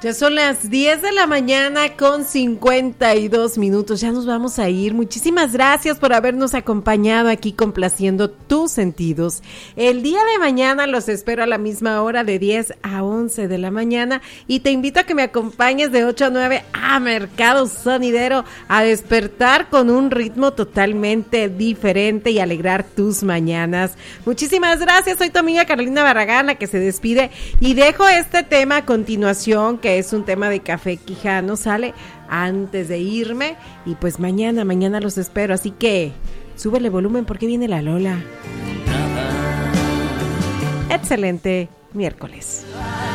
Ya son las 10 de la mañana con 52 minutos. Ya nos vamos a ir. Muchísimas gracias por habernos acompañado aquí complaciendo tus sentidos. El día de mañana los espero a la misma hora de 10 a 11 de la mañana y te invito a que me acompañes de 8 a 9 a Mercado Sonidero a despertar con un ritmo totalmente diferente y alegrar tus mañanas. Muchísimas gracias. Soy tu amiga Carolina Barragán, la que se despide y dejo este tema a continuación, que es un tema de Café Quijano, sale antes de irme y pues mañana los espero, así que súbele volumen porque viene la Lola. Excelente miércoles.